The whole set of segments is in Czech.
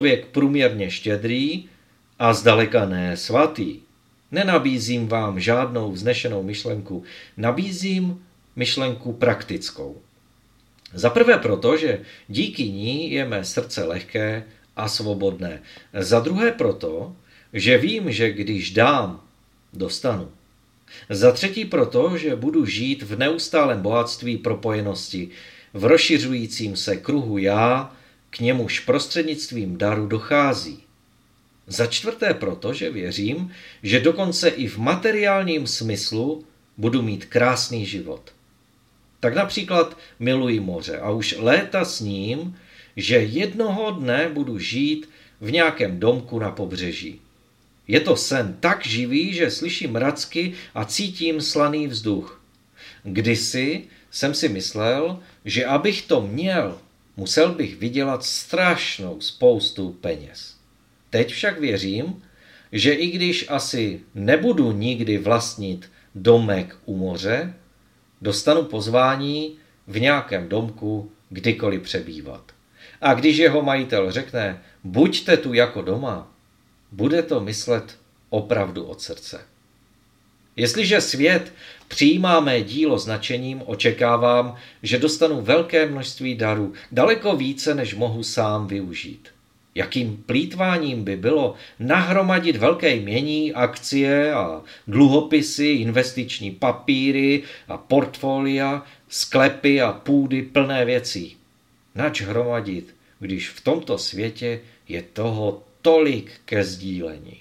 člověk průměrně štědrý a zdaleka ne svatý. Nenabízím vám žádnou vznešenou myšlenku, nabízím myšlenku praktickou. Za prvé proto, že díky ní je mé srdce lehké a svobodné. Za druhé proto, že vím, že když dám, dostanu. Za třetí proto, že budu žít v neustálém bohatství propojenosti, v rozšiřujícím se kruhu já, k němuž prostřednictvím daru dochází. Za čtvrté proto, že věřím, že dokonce i v materiálním smyslu budu mít krásný život. Tak například miluji moře a už léta sním, že jednoho dne budu žít v nějakém domku na pobřeží. Je to sen tak živý, že slyším racky a cítím slaný vzduch. Kdysi jsem si myslel, že abych to měl, musel bych vydělat strašnou spoustu peněz. Teď však věřím, že i když asi nebudu nikdy vlastnit domek u moře, dostanu pozvání v nějakém domku kdykoliv přebývat. A když jeho majitel řekne, buďte tu jako doma, bude to myslet opravdu od srdce. Jestliže svět přijímá mé dílo s nadšením, očekávám, že dostanu velké množství darů, daleko více, než mohu sám využít. Jakým plýtváním by bylo nahromadit velké jmění, akcie a dluhopisy, investiční papíry a portfolia, sklepy a půdy plné věcí. Nač hromadit, když v tomto světě je toho tolik ke sdílení.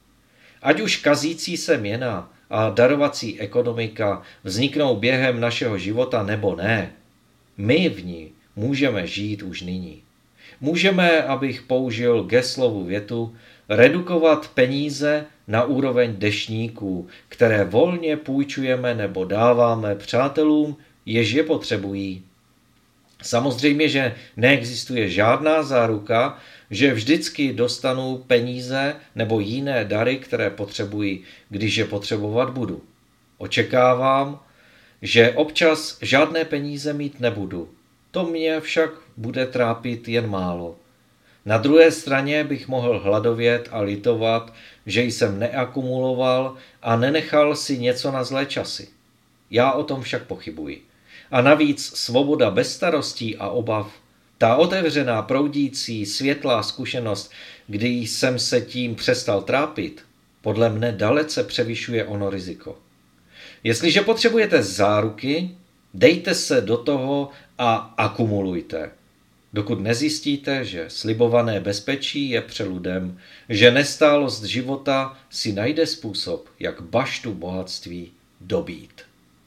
Ať už kazící se měna a darovací ekonomika vzniknou během našeho života nebo ne, my v ní můžeme žít už nyní. Můžeme, abych použil Gesslovu větu, redukovat peníze na úroveň deštníků, které volně půjčujeme nebo dáváme přátelům, jež je potřebují. Samozřejmě, že neexistuje žádná záruka, že vždycky dostanu peníze nebo jiné dary, které potřebuji, když je potřebovat budu. Očekávám, že občas žádné peníze mít nebudu. To mě však bude trápit jen málo. Na druhé straně bych mohl hladovět a litovat, že jsem neakumuloval a nenechal si něco na zlé časy. Já o tom však pochybuji. A navíc svoboda bez starostí a obav, ta otevřená, proudící, světlá zkušenost, kdy jsem se tím přestal trápit, podle mne dalece převyšuje ono riziko. Jestliže potřebujete záruky, dejte se do toho a akumulujte. Dokud nezjistíte, že slibované bezpečí je přeludem, že nestálost života si najde způsob, jak baštu bohatství dobít.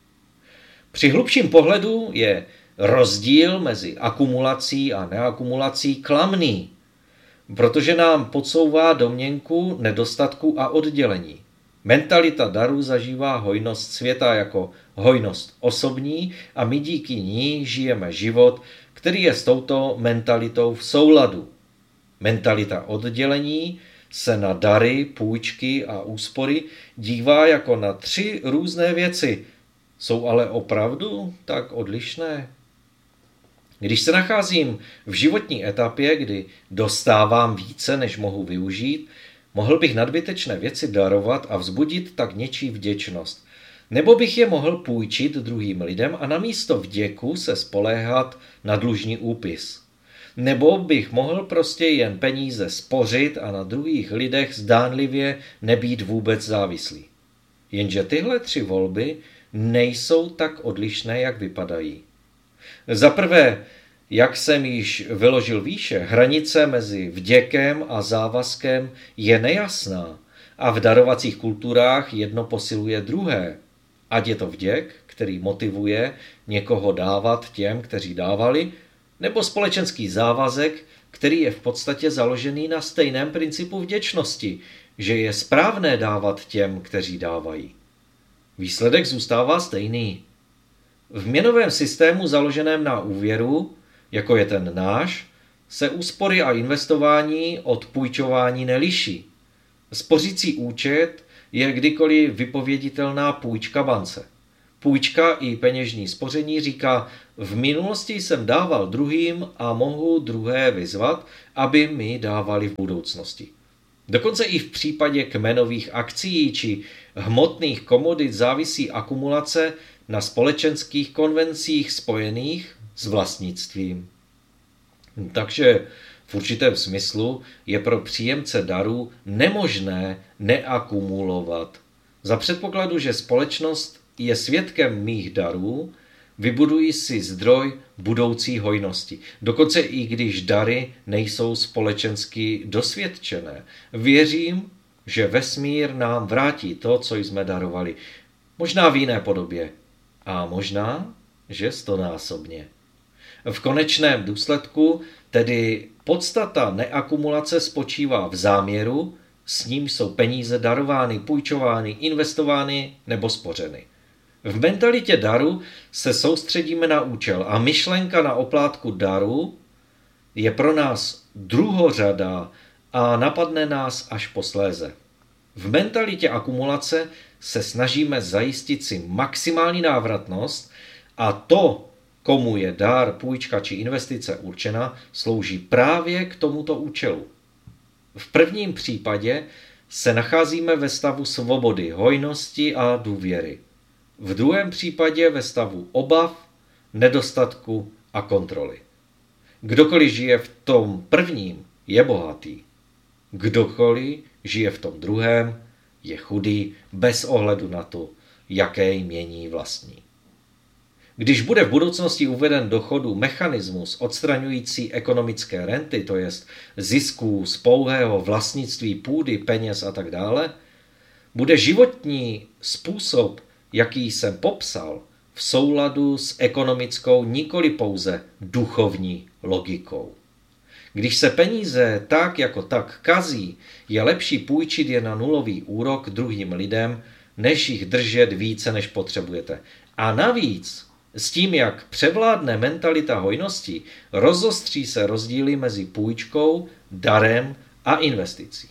Při hlubším pohledu je rozdíl mezi akumulací a neakumulací klamný, protože nám podsouvá domněnku nedostatku a oddělení. Mentalita daru zažívá hojnost světa jako hojnost osobní a my díky ní žijeme život, který je s touto mentalitou v souladu. Mentalita oddělení se na dary, půjčky a úspory dívá jako na 3 různé věci, jsou ale opravdu tak odlišné? Když se nacházím v životní etapě, kdy dostávám více, než mohu využít, mohl bych nadbytečné věci darovat a vzbudit tak něčí vděčnost. Nebo bych je mohl půjčit druhým lidem a namísto vděku se spoléhat na dlužní úpis. Nebo bych mohl prostě jen peníze spořit a na druhých lidech zdánlivě nebýt vůbec závislý. Jenže tyhle 3 volby nejsou tak odlišné, jak vypadají. Za prvé, jak jsem již vyložil výše, hranice mezi vděkem a závazkem je nejasná a v darovacích kulturách jedno posiluje druhé. Ať je to vděk, který motivuje někoho dávat těm, kteří dávali, nebo společenský závazek, který je v podstatě založený na stejném principu vděčnosti, že je správné dávat těm, kteří dávají. Výsledek zůstává stejný. V měnovém systému založeném na úvěru, jako je ten náš, se úspory a investování od půjčování neliší. Spořící účet je kdykoliv vypověditelná půjčka bance. Půjčka i peněžní spoření říká, v minulosti jsem dával druhým a mohu druhé vyzvat, aby mi dávali v budoucnosti. Dokonce i v případě kmenových akcií či hmotných komodit závisí akumulace na společenských konvencích spojených s vlastnictvím. Takže v určitém smyslu je pro příjemce darů nemožné neakumulovat. Za předpokladu, že společnost je svědkem mých darů, vybuduji si zdroj budoucí hojnosti. Dokonce i když dary nejsou společensky dosvědčené. Věřím, že vesmír nám vrátí to, co jsme darovali. Možná v jiné podobě. A možná, že stonásobně. V konečném důsledku tedy podstata neakumulace spočívá v záměru, s ním jsou peníze darovány, půjčovány, investovány nebo spořeny. V mentalitě daru se soustředíme na účel a myšlenka na oplátku daru je pro nás druhořadá a napadne nás až posléze. V mentalitě akumulace se snažíme zajistit si maximální návratnost a to, komu je dar, půjčka či investice určena, slouží právě k tomuto účelu. V prvním případě se nacházíme ve stavu svobody, hojnosti a důvěry. V druhém případě ve stavu obav, nedostatku a kontroly. Kdokoliv žije v tom prvním, je bohatý. Kdokoliv žije v tom druhém, je chudý bez ohledu na to, jaké jmění vlastní. Když bude v budoucnosti uveden do chodu mechanismus odstraňující ekonomické renty, to jest zisků z pouhého vlastnictví půdy, peněz a tak dále, bude životní způsob, jaký jsem popsal, v souladu s ekonomickou, nikoli pouze duchovní logikou. Když se peníze tak jako tak kazí, je lepší půjčit je na nulový úrok druhým lidem, než jich držet více, než potřebujete. A navíc, s tím, jak převládne mentalita hojnosti, rozostří se rozdíly mezi půjčkou, darem a investicí.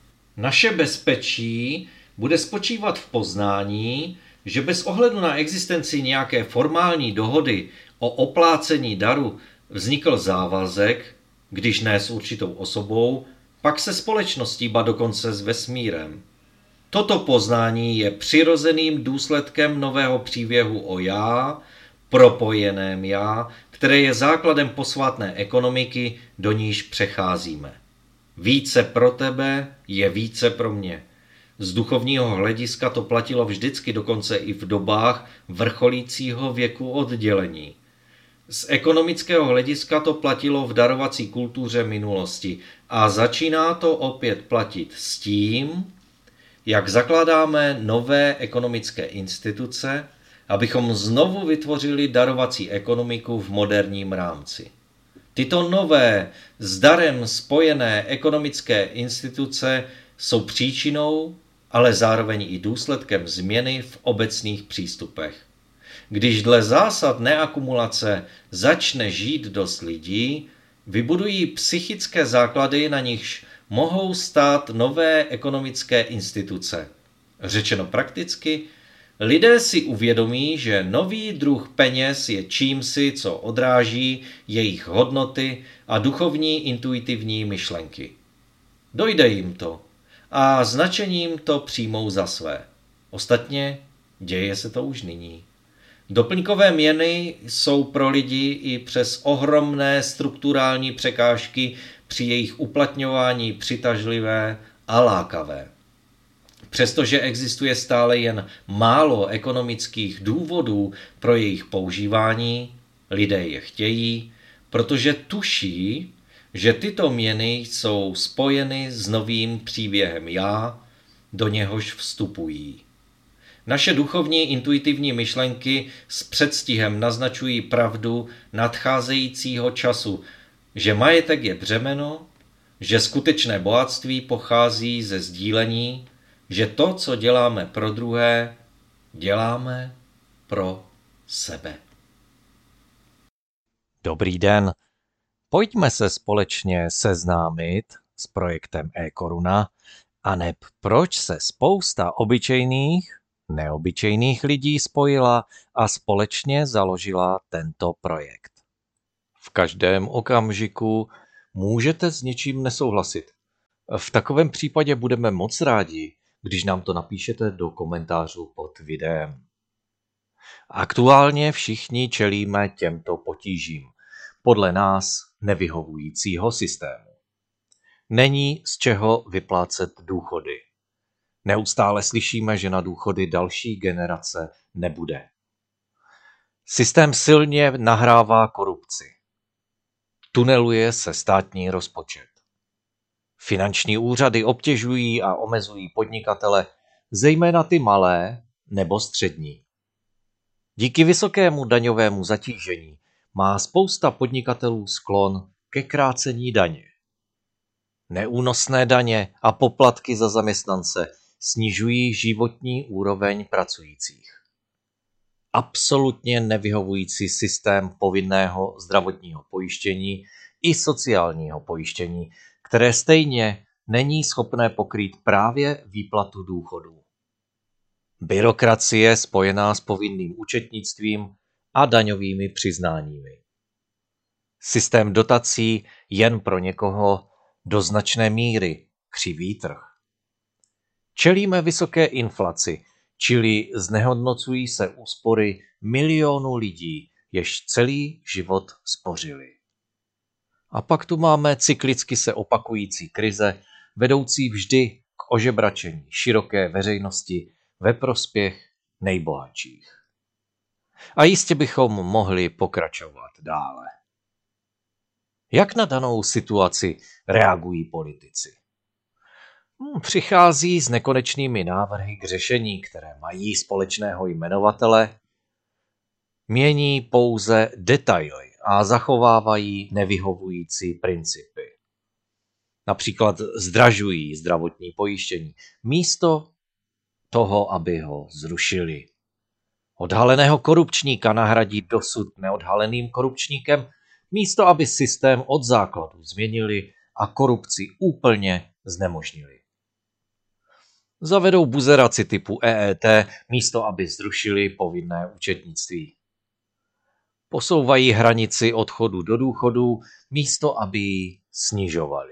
Naše bezpečí bude spočívat v poznání, že bez ohledu na existenci nějaké formální dohody o oplácení daru vznikl závazek, když ne s určitou osobou, pak se společností, ba dokonce s vesmírem. Toto poznání je přirozeným důsledkem nového příběhu o já, propojeném já, které je základem posvátné ekonomiky, do níž přecházíme. Více pro tebe je více pro mě. Z duchovního hlediska to platilo vždycky, dokonce i v dobách vrcholícího věku oddělení. Z ekonomického hlediska to platilo v darovací kultuře minulosti a začíná to opět platit s tím, jak zakládáme nové ekonomické instituce, abychom znovu vytvořili darovací ekonomiku v moderním rámci. Tyto nové, s darem spojené ekonomické instituce jsou příčinou, ale zároveň i důsledkem změny v obecných přístupech. Když dle zásad neakumulace začne žít dost lidí, vybudují psychické základy, na nichž mohou stát nové ekonomické instituce. Řečeno prakticky, lidé si uvědomí, že nový druh peněz je čímsi, co odráží jejich hodnoty a duchovní intuitivní myšlenky. Dojde jim to a značením to přijmou za své. Ostatně děje se to už nyní. Doplňkové měny jsou pro lidi i přes ohromné strukturální překážky při jejich uplatňování přitažlivé a lákavé. Přestože existuje stále jen málo ekonomických důvodů pro jejich používání, lidé je chtějí, protože tuší, že tyto měny jsou spojeny s novým příběhem já, do něhož vstupují. Naše duchovní intuitivní myšlenky s předstihem naznačují pravdu nadcházejícího času, že majetek je břemeno, že skutečné bohatství pochází ze sdílení, že to, co děláme pro druhé, děláme pro sebe. Dobrý den. Pojďme se společně seznámit s projektem eKoruna, aneb proč se spousta obyčejných neobyčejných lidí spojila a společně založila tento projekt. V každém okamžiku můžete s něčím nesouhlasit. V takovém případě budeme moc rádi, když nám to napíšete do komentářů pod videem. Aktuálně všichni čelíme těmto potížím, podle nás nevyhovujícího systému. Není z čeho vyplácet důchody. Neustále slyšíme, že na důchody další generace nebude. Systém silně nahrává korupci. Tuneluje se státní rozpočet. Finanční úřady obtěžují a omezují podnikatele, zejména ty malé nebo střední. Díky vysokému daňovému zatížení má spousta podnikatelů sklon ke krácení daně. Neúnosné daně a poplatky za zaměstnance snižují životní úroveň pracujících. Absolutně nevyhovující systém povinného zdravotního pojištění i sociálního pojištění, které stejně není schopné pokrýt právě výplatu důchodů. Byrokracie spojená s povinným účetnictvím a daňovými přiznáními. Systém dotací jen pro někoho do značné míry křiví trh. Čelíme vysoké inflaci, čili znehodnocují se úspory milionů lidí, jež celý život spořili. A pak tu máme cyklicky se opakující krize, vedoucí vždy k ožebračení široké veřejnosti ve prospěch nejbohatších. A jistě bychom mohli pokračovat dále. Jak na danou situaci reagují politici? Přichází s nekonečnými návrhy k řešení, které mají společného jmenovatele, mění pouze detaily a zachovávají nevyhovující principy. Například zdražují zdravotní pojištění, místo toho, aby ho zrušili. Odhaleného korupčníka nahradí dosud neodhaleným korupčníkem, místo aby systém od základu změnili a korupci úplně znemožnili. Zavedou buzeraci typu EET, místo aby zrušili povinné účetnictví. Posouvají hranici odchodu do důchodu, místo aby ji snižovali.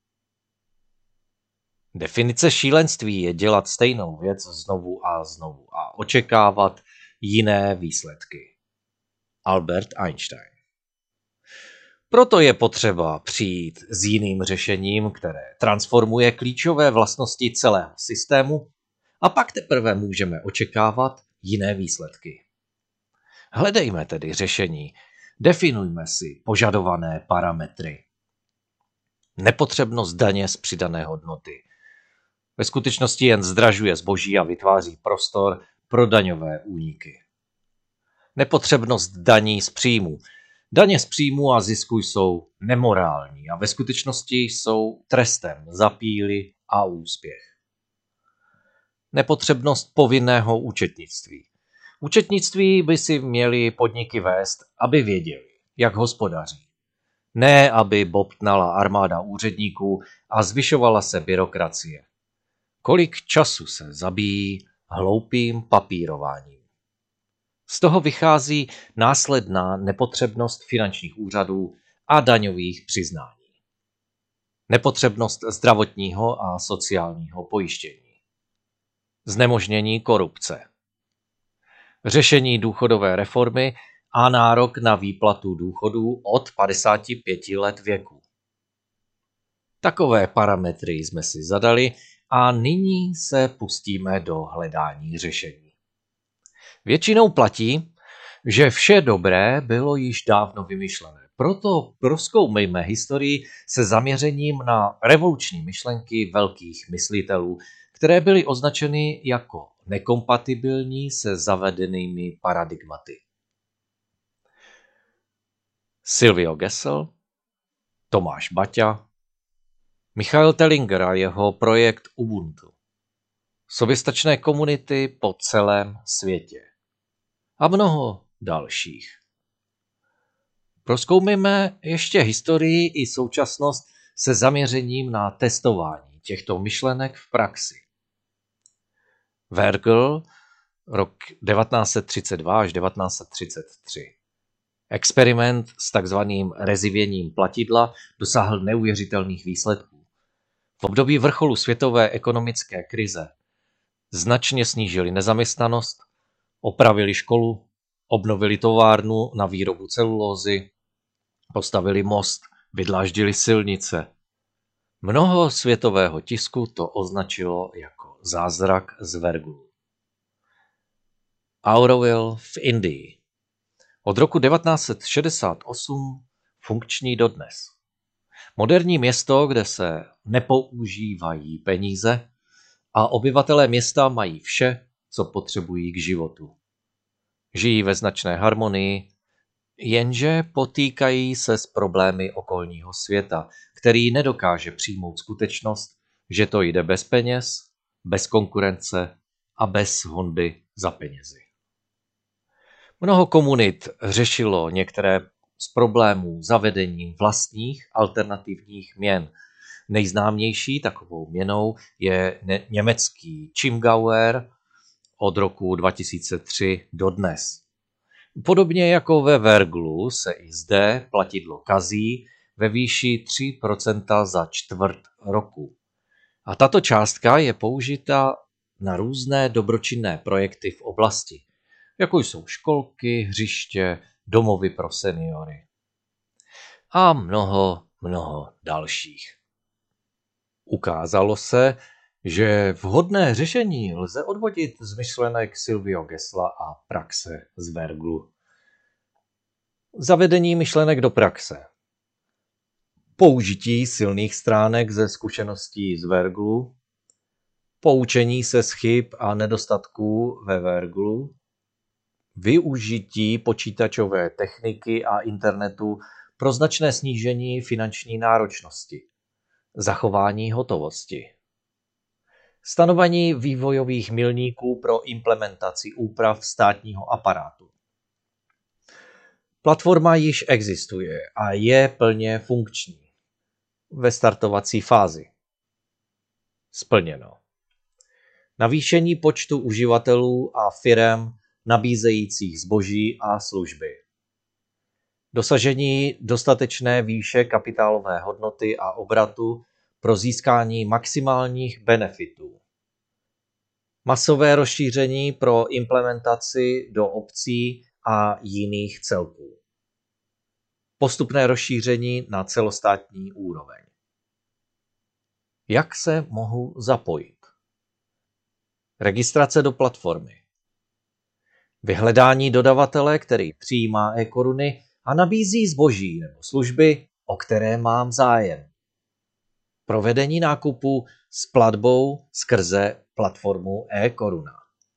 Definice šílenství je dělat stejnou věc znovu a znovu a očekávat jiné výsledky. Albert Einstein. Proto je potřeba přijít s jiným řešením, které transformuje klíčové vlastnosti celého systému, a pak teprve můžeme očekávat jiné výsledky. Hledejme tedy řešení, definujme si požadované parametry. Nepotřebnost daně z přidané hodnoty. Ve skutečnosti jen zdražuje zboží a vytváří prostor pro daňové úniky. Nepotřebnost daní z příjmu. Daně z příjmu a zisku jsou nemorální a ve skutečnosti jsou trestem za píly a úspěch. Nepotřebnost povinného účetnictví. Účetnictví by si měly podniky vést, aby věděli, jak hospodaří. Ne, aby bobtnala armáda úředníků a zvyšovala se byrokracie. Kolik času se zabíjí hloupým papírováním. Z toho vychází následná nepotřebnost finančních úřadů a daňových přiznání. Nepotřebnost zdravotního a sociálního pojištění. Znemožnění korupce. Řešení důchodové reformy a nárok na výplatu důchodů od 55 let věku. Takové parametry jsme si zadali a nyní se pustíme do hledání řešení. Většinou platí, že vše dobré bylo již dávno vymyšlené. Proto prozkoumejme historii se zaměřením na revoluční myšlenky velkých myslitelů, které byly označeny jako nekompatibilní se zavedenými paradigmaty. Silvio Gesell, Tomáš Baťa, Michael Tellinger a jeho projekt Ubuntu, soběstačné komunity po celém světě a mnoho dalších. Prozkoumíme ještě historii i současnost se zaměřením na testování těchto myšlenek v praxi. Vergl rok 1932 až 1933. Experiment s takzvaným rezivěním platidla dosáhl neuvěřitelných výsledků. V období vrcholu světové ekonomické krize značně snížili nezaměstnanost, opravili školu, obnovili továrnu na výrobu celulózy, postavili most, vydláždili silnice. Mnoho světového tisku to označilo jako zázrak z Verglu. Auroville v Indii. Od roku 1968 funkční dodnes. Moderní město, kde se nepoužívají peníze a obyvatelé města mají vše, co potřebují k životu. Žijí ve značné harmonii, jenže potýkají se s problémy okolního světa, který nedokáže přijmout skutečnost, že to jde bez peněz, bez konkurence a bez honby za penězi. Mnoho komunit řešilo některé z problémů zavedením vlastních alternativních měn. Nejznámější takovou měnou je německý Chiemgauer od roku 2003 dodnes. Podobně jako ve Verglu se i zde platidlo kazí ve výši 3% za čtvrt roku. A tato částka je použita na různé dobročinné projekty v oblasti, jako jsou školky, hřiště, domovy pro seniory a mnoho dalších. Ukázalo se, že vhodné řešení lze odvodit z myšlenek Silvio Gesla a praxe z Verglu. Zavedení myšlenek do praxe. Použití silných stránek ze zkušeností z Verglu. Poučení se z chyb a nedostatků ve Verglu. Využití počítačové techniky a internetu pro značné snížení finanční náročnosti. Zachování hotovosti. Stanovení vývojových milníků pro implementaci úprav státního aparátu. Platforma již existuje a je plně funkční. Ve startovací fázi. Splněno. Navýšení počtu uživatelů a firem nabízejících zboží a služby. Dosažení dostatečné výše kapitálové hodnoty a obratu pro získání maximálních benefitů. Masové rozšíření pro implementaci do obcí a jiných celků. Postupné rozšíření na celostátní úroveň. Jak se mohu zapojit? Registrace do platformy. Vyhledání dodavatele, který přijímá e-koruny a nabízí zboží nebo služby, o které mám zájem. Provedení nákupu s platbou skrze platformu e-koruna.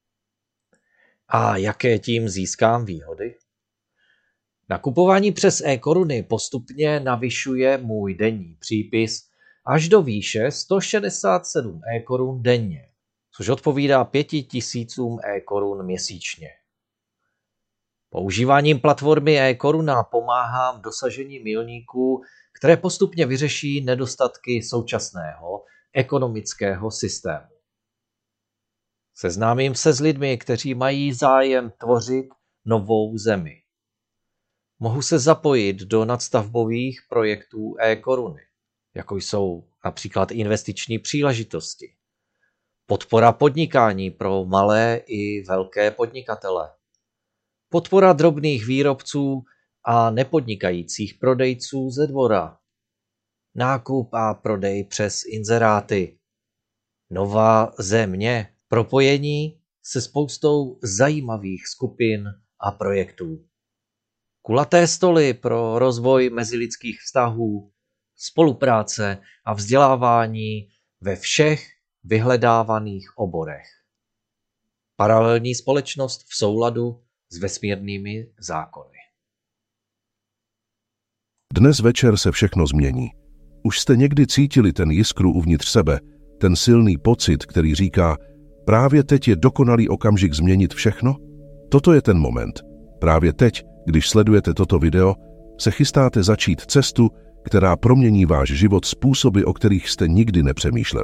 A jaké tím získám výhody? Nakupování přes e-koruny postupně navyšuje můj denní přípis až do výše 167 e-korun denně, což odpovídá 5000 e-korun měsíčně. Používáním platformy e-koruna pomáhám dosažení milníků, které postupně vyřeší nedostatky současného ekonomického systému. Seznámím se s lidmi, kteří mají zájem tvořit novou zemi. Mohu se zapojit do nadstavbových projektů e-koruny, jako jsou například investiční příležitosti, podpora podnikání pro malé i velké podnikatele, podpora drobných výrobců a nepodnikajících prodejců ze dvora, nákup a prodej přes inzeráty, nová země, propojení se spoustou zajímavých skupin a projektů. Kulaté stoly pro rozvoj mezilidských vztahů, spolupráce a vzdělávání ve všech vyhledávaných oborech. Paralelní společnost v souladu s vesmírnými zákony. Dnes večer se všechno změní. Už jste někdy cítili ten jiskru uvnitř sebe, ten silný pocit, který říká, právě teď je dokonalý okamžik změnit všechno? Toto je ten moment. Právě teď, když sledujete toto video, se chystáte začít cestu, která promění váš život způsoby, o kterých jste nikdy nepřemýšleli.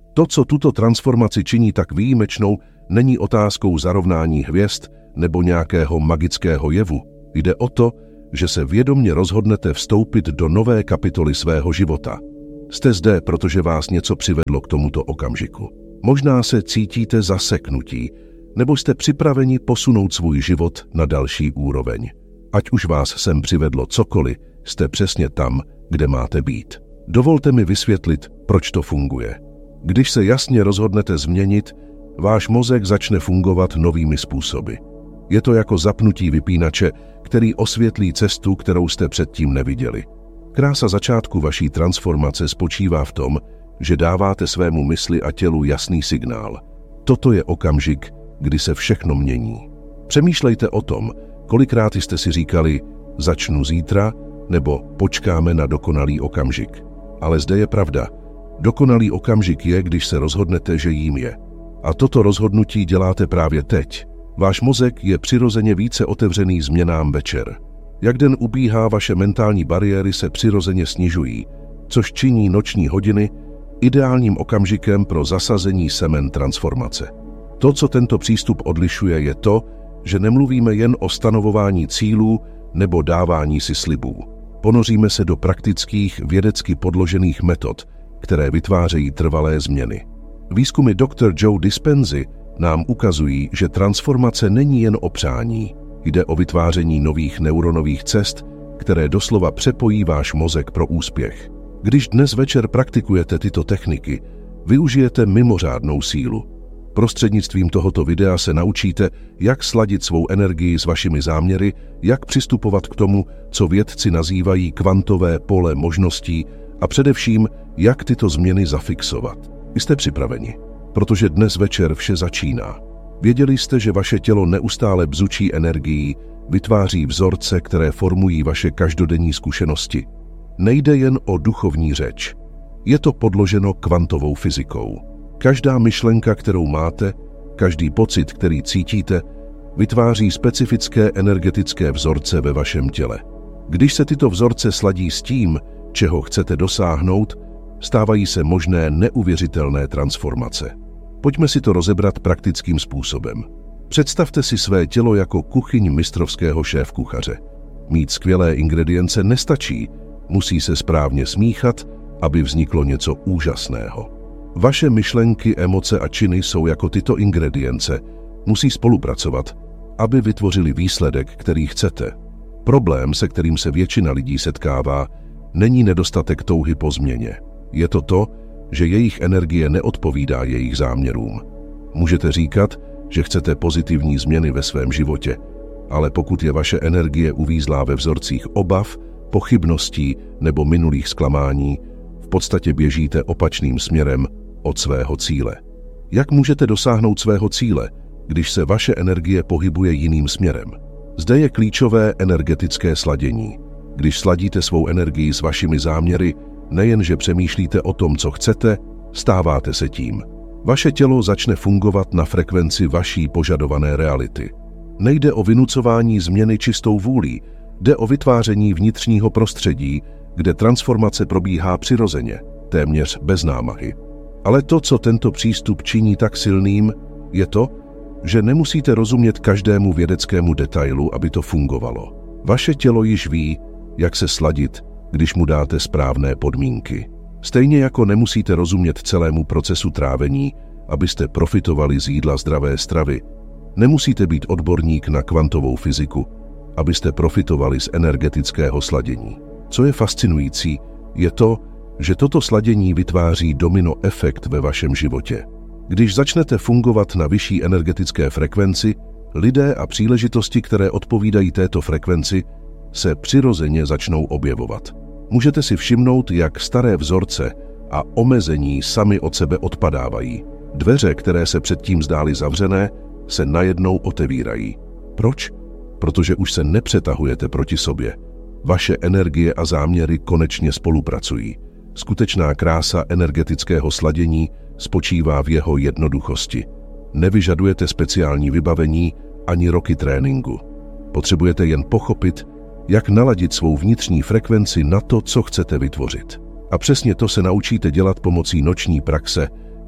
To, co tuto transformaci činí tak výjimečnou, není otázkou zarovnání hvězd nebo nějakého magického jevu. Jde o to, že se vědomně rozhodnete vstoupit do nové kapitoly svého života. Jste zde, protože vás něco přivedlo k tomuto okamžiku. Možná se cítíte zaseknutí, nebo jste připraveni posunout svůj život na další úroveň. Ať už vás sem přivedlo cokoliv, jste přesně tam, kde máte být. Dovolte mi vysvětlit, proč to funguje. Když se jasně rozhodnete změnit, váš mozek začne fungovat novými způsoby. Je to jako zapnutí vypínače, který osvětlí cestu, kterou jste předtím neviděli. Krása začátku vaší transformace spočívá v tom, že dáváte svému mysli a tělu jasný signál. Toto je okamžik, kdy se všechno mění. Přemýšlejte o tom, kolikrát jste si říkali, začnu zítra, nebo počkáme na dokonalý okamžik. Ale zde je pravda. Dokonalý okamžik je, když se rozhodnete, že jím je. A toto rozhodnutí děláte právě teď. Váš mozek je přirozeně více otevřený změnám večer. Jak den ubíhá, vaše mentální bariéry se přirozeně snižují, což činí noční hodiny ideálním okamžikem pro zasazení semen transformace. To, co tento přístup odlišuje, je to, že nemluvíme jen o stanovování cílů nebo dávání si slibů. Ponoříme se do praktických, vědecky podložených metod, které vytvářejí trvalé změny. Výzkumy Dr. Joe Dispenzy nám ukazují, že transformace není jen o přání. Jde o vytváření nových neuronových cest, které doslova přepojí váš mozek pro úspěch. Když dnes večer praktikujete tyto techniky, využijete mimořádnou sílu. Prostřednictvím tohoto videa se naučíte, jak sladit svou energii s vašimi záměry, jak přistupovat k tomu, co vědci nazývají kvantové pole možností a především, jak tyto změny zafixovat. Jste připraveni, protože dnes večer vše začíná. Věděli jste, že vaše tělo neustále bzučí energií, vytváří vzorce, které formují vaše každodenní zkušenosti. Nejde jen o duchovní řeč. Je to podloženo kvantovou fyzikou. Každá myšlenka, kterou máte, každý pocit, který cítíte, vytváří specifické energetické vzorce ve vašem těle. Když se tyto vzorce sladí s tím, čeho chcete dosáhnout, stávají se možné neuvěřitelné transformace. Pojďme si to rozebrat praktickým způsobem. Představte si své tělo jako kuchyň mistrovského šéfkuchaře. Mít skvělé ingredience nestačí, musí se správně smíchat, aby vzniklo něco úžasného. Vaše myšlenky, emoce a činy jsou jako tyto ingredience, musí spolupracovat, aby vytvořili výsledek, který chcete. Problém, se kterým se většina lidí setkává, není nedostatek touhy po změně. Je to to, že jejich energie neodpovídá jejich záměrům. Můžete říkat, že chcete pozitivní změny ve svém životě, ale pokud je vaše energie uvízlá ve vzorcích obav, pochybností nebo minulých zklamání, v podstatě běžíte opačným směrem od svého cíle. Jak můžete dosáhnout svého cíle, když se vaše energie pohybuje jiným směrem? Zde je klíčové energetické sladění. Když sladíte svou energii s vašimi záměry, nejenže přemýšlíte o tom, co chcete, stáváte se tím. Vaše tělo začne fungovat na frekvenci vaší požadované reality. Nejde o vynucování změny čistou vůlí, jde o vytváření vnitřního prostředí, kde transformace probíhá přirozeně, téměř bez námahy. Ale to, co tento přístup činí tak silným, je to, že nemusíte rozumět každému vědeckému detailu, aby to fungovalo. Vaše tělo již ví, jak se sladit, když mu dáte správné podmínky. Stejně jako nemusíte rozumět celému procesu trávení, abyste profitovali z jídla zdravé stravy. Nemusíte být odborník na kvantovou fyziku, abyste profitovali z energetického sladění. Co je fascinující, je to, že toto sladění vytváří domino efekt ve vašem životě. Když začnete fungovat na vyšší energetické frekvenci, lidé a příležitosti, které odpovídají této frekvenci, se přirozeně začnou objevovat. Můžete si všimnout, jak staré vzorce a omezení sami od sebe odpadávají. Dveře, které se předtím zdály zavřené, se najednou otevírají. Proč? Protože už se nepřetahujete proti sobě. Vaše energie a záměry konečně spolupracují. Skutečná krása energetického sladění spočívá v jeho jednoduchosti. Nevyžadujete speciální vybavení ani roky tréninku. Potřebujete jen pochopit, jak naladit svou vnitřní frekvenci na to, co chcete vytvořit. A přesně to se naučíte dělat pomocí noční praxe,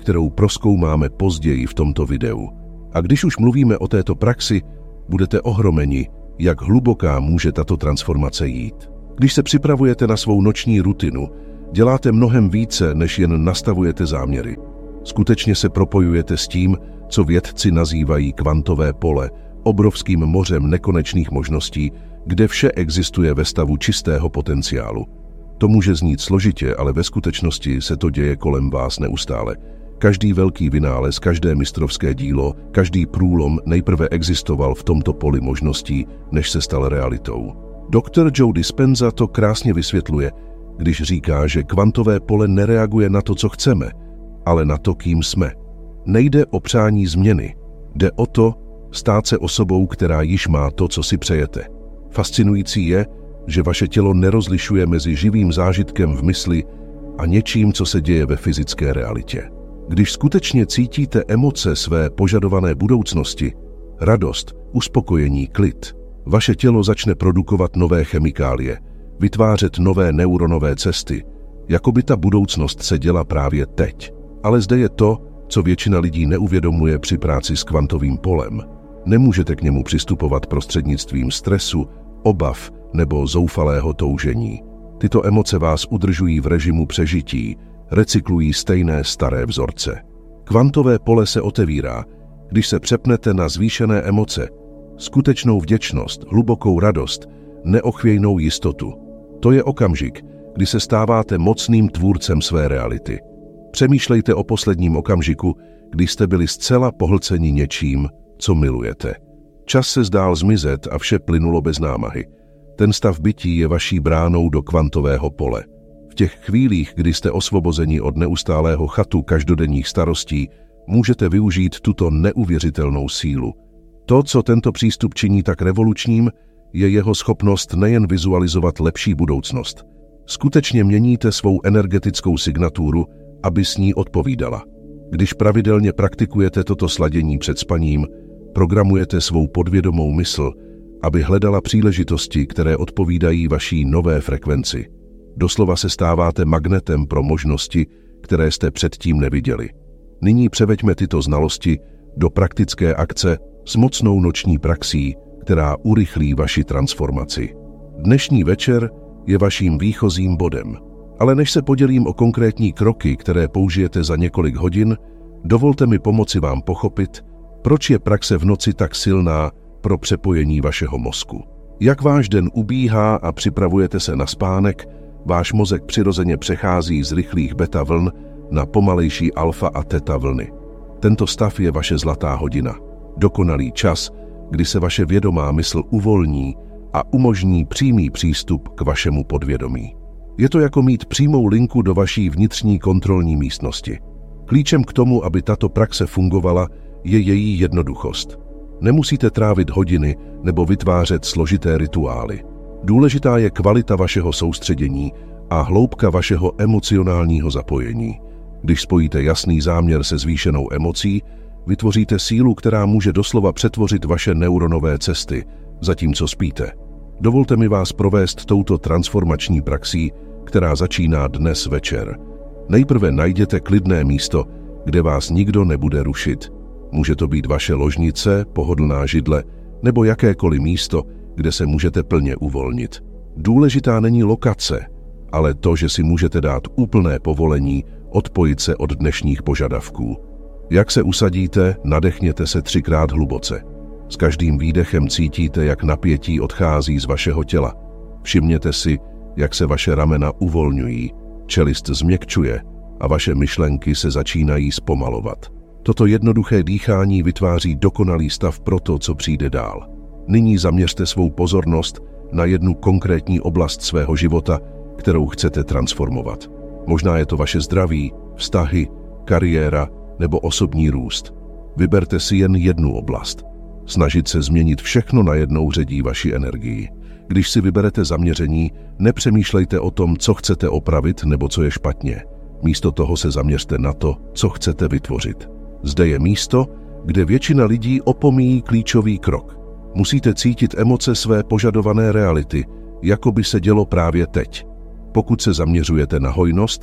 kterou prozkoumáme později v tomto videu. A když už mluvíme o této praxi, budete ohromeni, jak hluboká může tato transformace jít. Když se připravujete na svou noční rutinu, děláte mnohem více, než jen nastavujete záměry. Skutečně se propojujete s tím, co vědci nazývají kvantové pole, obrovským mořem nekonečných možností, kde vše existuje ve stavu čistého potenciálu. To může znít složitě, ale ve skutečnosti se to děje kolem vás neustále. Každý velký vynález, každé mistrovské dílo, každý průlom nejprve existoval v tomto poli možností, než se stal realitou. Dr. Joe Dispenza to krásně vysvětluje, když říká, že kvantové pole nereaguje na to, co chceme, ale na to, kým jsme. Nejde o přání změny, jde o to, stát se osobou, která již má to, co si přejete. Fascinující je, že vaše tělo nerozlišuje mezi živým zážitkem v mysli a něčím, co se děje ve fyzické realitě. Když skutečně cítíte emoce své požadované budoucnosti, radost, uspokojení, klid, vaše tělo začne produkovat nové chemikálie, vytvářet nové neuronové cesty, jako by ta budoucnost se děla právě teď. Ale zde je to, co většina lidí neuvědomuje při práci s kvantovým polem. Nemůžete k němu přistupovat prostřednictvím stresu, obav nebo zoufalého toužení. Tyto emoce vás udržují v režimu přežití, recyklují stejné staré vzorce. Kvantové pole se otevírá, když se přepnete na zvýšené emoce, skutečnou vděčnost, hlubokou radost, neochvějnou jistotu. To je okamžik, kdy se stáváte mocným tvůrcem své reality. Přemýšlejte o posledním okamžiku, kdy jste byli zcela pohlceni něčím, co milujete. Čas se zdál zmizet a vše plynulo bez námahy. Ten stav bytí je vaší bránou do kvantového pole. V těch chvílích, kdy jste osvobozeni od neustálého chatu každodenních starostí, můžete využít tuto neuvěřitelnou sílu. To, co tento přístup činí tak revolučním, je jeho schopnost nejen vizualizovat lepší budoucnost. Skutečně měníte svou energetickou signaturu, aby s ní odpovídala. Když pravidelně praktikujete toto sladění před spaním, programujete svou podvědomou mysl, aby hledala příležitosti, které odpovídají vaší nové frekvenci. Doslova se stáváte magnetem pro možnosti, které jste předtím neviděli. Nyní převeďme tyto znalosti do praktické akce s mocnou noční praxí, která urychlí vaši transformaci. Dnešní večer je vaším výchozím bodem. Ale než se podělím o konkrétní kroky, které použijete za několik hodin, dovolte mi pomoci vám pochopit, proč je praxe v noci tak silná pro přepojení vašeho mozku. Jak váš den ubíhá a připravujete se na spánek, váš mozek přirozeně přechází z rychlých beta vln na pomalejší alfa a teta vlny. Tento stav je vaše zlatá hodina, dokonalý čas, kdy se vaše vědomá mysl uvolní a umožní přímý přístup k vašemu podvědomí. Je to jako mít přímou linku do vaší vnitřní kontrolní místnosti. Klíčem k tomu, aby tato praxe fungovala, je její jednoduchost. Nemusíte trávit hodiny nebo vytvářet složité rituály. Důležitá je kvalita vašeho soustředění a hloubka vašeho emocionálního zapojení. Když spojíte jasný záměr se zvýšenou emocí, vytvoříte sílu, která může doslova přetvořit vaše neuronové cesty, zatímco spíte. Dovolte mi vás provést touto transformační praxí, která začíná dnes večer. Nejprve najděte klidné místo, kde vás nikdo nebude rušit. Může to být vaše ložnice, pohodlná židle nebo jakékoliv místo, kde se můžete plně uvolnit. Důležitá není lokace, ale to, že si můžete dát úplné povolení odpojit se od dnešních požadavků. Jak se usadíte, nadechněte se 3krát hluboce. S každým výdechem cítíte, jak napětí odchází z vašeho těla. Všimněte si, jak se vaše ramena uvolňují, čelist změkčuje a vaše myšlenky se začínají zpomalovat. Toto jednoduché dýchání vytváří dokonalý stav pro to, co přijde dál. Nyní zaměřte svou pozornost na jednu konkrétní oblast svého života, kterou chcete transformovat. Možná je to vaše zdraví, vztahy, kariéra nebo osobní růst. Vyberte si jen jednu oblast. Snažit se změnit všechno najednou ředí vaši energii. Když si vyberete zaměření, nepřemýšlejte o tom, co chcete opravit nebo co je špatně. Místo toho se zaměřte na to, co chcete vytvořit. Zde je místo, kde většina lidí opomíjí klíčový krok. Musíte cítit emoce své požadované reality, jako by se dělo právě teď. Pokud se zaměřujete na hojnost,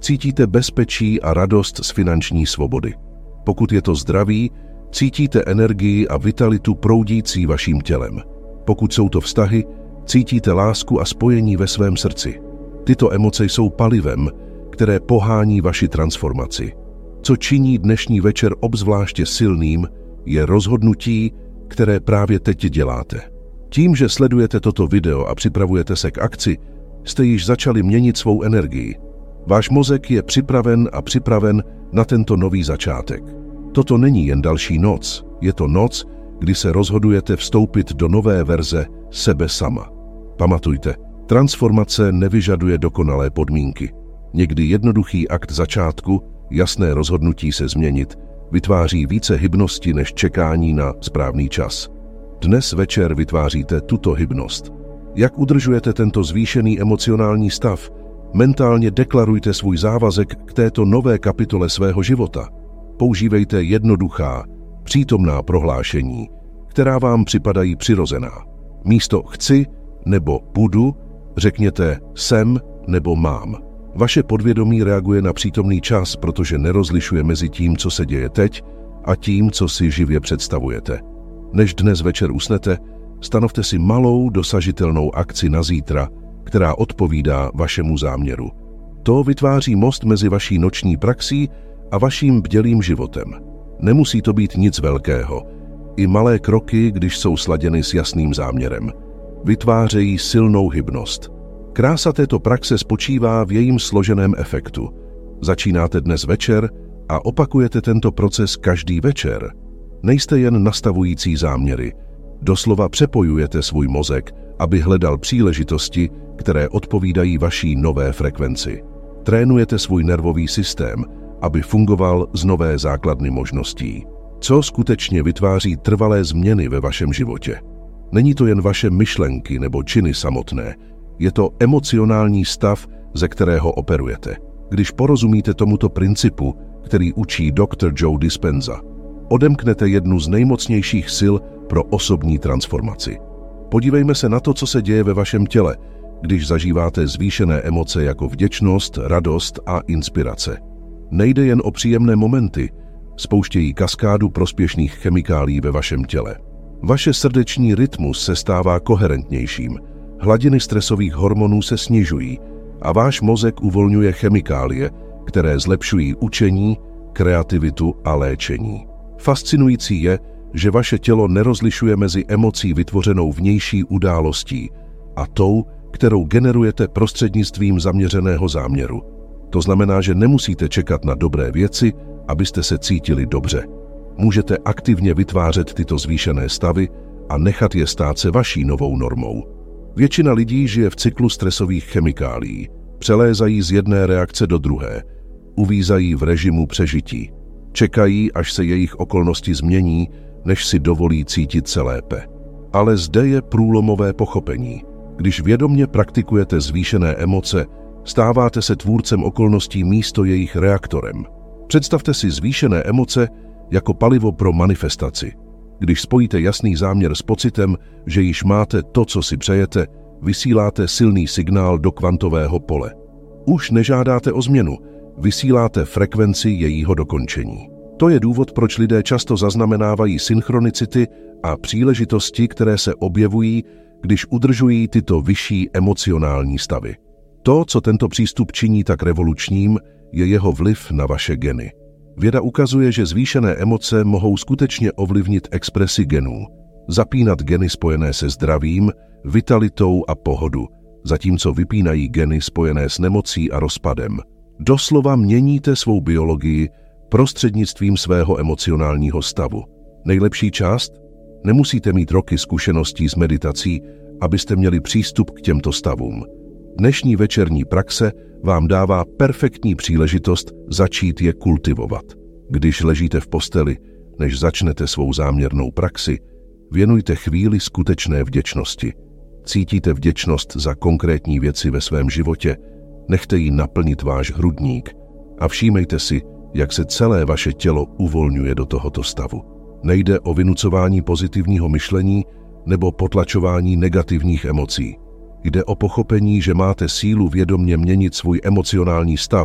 Cítíte bezpečí a radost z finanční svobody. Pokud je to zdraví, cítíte energii a vitalitu proudící vaším tělem. Pokud jsou to vztahy, cítíte lásku a spojení ve svém srdci. Tyto emoce jsou palivem, které pohání vaši transformaci. Co činí dnešní večer obzvláště silným, je rozhodnutí, které právě teď děláte. Tím, že sledujete toto video a připravujete se k akci, jste již začali měnit svou energii. Váš mozek je připraven na tento nový začátek. Toto není jen další noc, je to noc, kdy se rozhodujete vstoupit do nové verze sebe sama. Pamatujte, transformace nevyžaduje dokonalé podmínky. Někdy jednoduchý akt začátku, jasné rozhodnutí se změnit, vytváří více hybnosti než čekání na správný čas. Dnes večer vytváříte tuto hybnost. Jak udržujete tento zvýšený emocionální stav? Mentálně deklarujte svůj závazek k této nové kapitole svého života. Používejte jednoduchá, přítomná prohlášení, která vám připadají přirozená. Místo chci nebo budu, řekněte jsem nebo mám. Vaše podvědomí reaguje na přítomný čas, protože nerozlišuje mezi tím, co se děje teď, a tím, co si živě představujete. Než dnes večer usnete, stanovte si malou dosažitelnou akci na zítra, která odpovídá vašemu záměru. To vytváří most mezi vaší noční praxí a vaším bdělým životem. Nemusí to být nic velkého. I malé kroky, když jsou sladěny s jasným záměrem, vytvářejí silnou hybnost. Krása této praxe spočívá v jejím složeném efektu. Začínáte dnes večer a opakujete tento proces každý večer. Nejste jen nastavující záměry. Doslova přepojujete svůj mozek, aby hledal příležitosti, které odpovídají vaší nové frekvenci. Trénujete svůj nervový systém, aby fungoval z nové základny možností. Co skutečně vytváří trvalé změny ve vašem životě? Není to jen vaše myšlenky nebo činy samotné, je to emocionální stav, ze kterého operujete. Když porozumíte tomuto principu, který učí Dr. Joe Dispenza, odemknete jednu z nejmocnějších sil pro osobní transformaci. Podívejme se na to, co se děje ve vašem těle, když zažíváte zvýšené emoce jako vděčnost, radost a inspirace. Nejde jen o příjemné momenty, spouštějí kaskádu prospěšných chemikálií ve vašem těle. Vaše srdeční rytmus se stává koherentnějším, hladiny stresových hormonů se snižují a váš mozek uvolňuje chemikálie, které zlepšují učení, kreativitu a léčení. Fascinující je, že vaše tělo nerozlišuje mezi emocí vytvořenou vnější událostí a tou, kterou generujete prostřednictvím zaměřeného záměru. To znamená, že nemusíte čekat na dobré věci, abyste se cítili dobře. Můžete aktivně vytvářet tyto zvýšené stavy a nechat je stát se vaší novou normou. Většina lidí žije v cyklu stresových chemikálií, přelézají z jedné reakce do druhé, uvízají v režimu přežití. Čekají, až se jejich okolnosti změní, než si dovolí cítit se lépe. Ale zde je průlomové pochopení. Když vědomě praktikujete zvýšené emoce, stáváte se tvůrcem okolností místo jejich reaktorem. Představte si zvýšené emoce jako palivo pro manifestaci. Když spojíte jasný záměr s pocitem, že již máte to, co si přejete, vysíláte silný signál do kvantového pole. Už nežádáte o změnu, vysíláte frekvenci jejího dokončení. To je důvod, proč lidé často zaznamenávají synchronicity a příležitosti, které se objevují, když udržují tyto vyšší emocionální stavy. To, co tento přístup činí tak revolučním, je jeho vliv na vaše geny. Věda ukazuje, že zvýšené emoce mohou skutečně ovlivnit expresi genů, zapínat geny spojené se zdravím, vitalitou a pohodu, zatímco vypínají geny spojené s nemocí a rozpadem. Doslova měníte svou biologii prostřednictvím svého emocionálního stavu. Nejlepší část? Nemusíte mít roky zkušeností s meditací, abyste měli přístup k těmto stavům. Dnešní večerní praxe vám dává perfektní příležitost začít je kultivovat. Když ležíte v posteli, než začnete svou záměrnou praxi, věnujte chvíli skutečné vděčnosti. Cítíte vděčnost za konkrétní věci ve svém životě, nechte jí naplnit váš hrudník a všímejte si, jak se celé vaše tělo uvolňuje do tohoto stavu. Nejde o vynucování pozitivního myšlení nebo potlačování negativních emocí. Jde o pochopení, že máte sílu vědomě měnit svůj emocionální stav